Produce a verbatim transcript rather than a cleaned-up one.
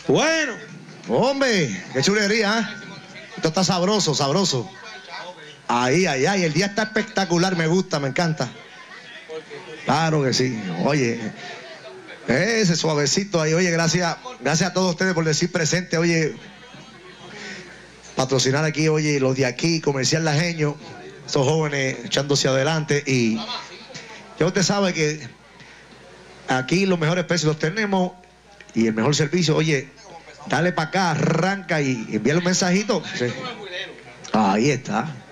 Bueno, hombre, qué chulería, ¿eh? Esto está sabroso, sabroso. Ahí, ahí, ahí, el día está espectacular, me gusta, me encanta. Claro que sí, oye, ese suavecito ahí, oye, gracias, gracias a todos ustedes por decir presente, oye, patrocinar aquí, oye, los de aquí, Comercial Lajeño, esos jóvenes echándose adelante y ya usted sabe que aquí los mejores precios los tenemos y el mejor servicio, oye, dale para acá, arranca y envíale un mensajito. Sí. Ahí está.